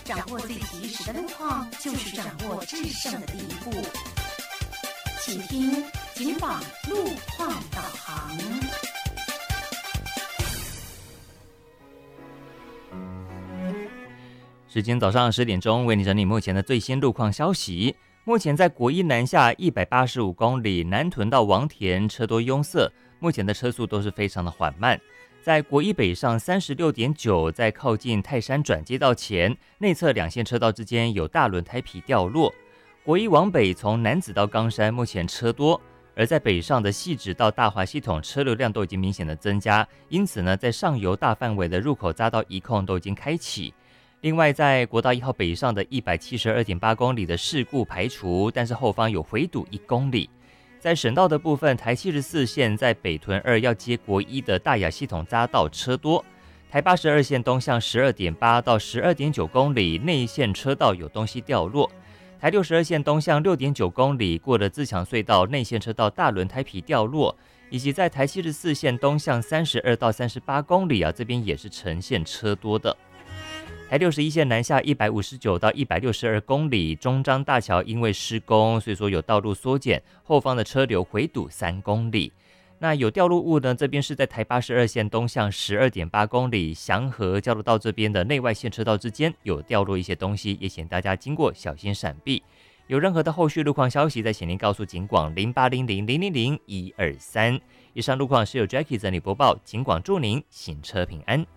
掌握最及时的路况，就是掌握制胜的第一步。请听警网路况导航。 时间早上10点钟，为你整理目前的最新路况消息。目前在国一南下185公里，南屯到王田车多拥塞，目前的车速都是非常的缓慢。在国一北上36.9，在靠近泰山转接道前，内侧两线车道之间有大轮胎皮掉落。国一往北从楠梓到冈山，目前车多，而在北上的汐止到大华系统车流量都已经明显的增加，因此呢，在上游大范围的入口匝道移控都已经开启。另外，在国道1号北上的172.8公里的事故排除，但是后方有回堵1公里。在省道的部分，台74线在北屯2要接国一的大雅系统匝道车多，台82线东向12.8到12.9公里内线车道有东西掉落，台62线东向6.9公里过了自强隧道内线车道大轮胎皮掉落，以及在台74线东向32到38公里这边也是呈现车多的。台61线南下159到162公里，中彰大桥因为施工，所以说有道路缩减，后方的车流回堵3公里。那有掉落物呢，这边是在台82线东向12.8公里，祥和交流道这边的内外线车道之间有掉落一些东西，也请大家经过小心闪避。有任何的后续路况消息，再请您告诉警广0800000123。以上路况是由 Jackie 整理播报，警广祝您行车平安。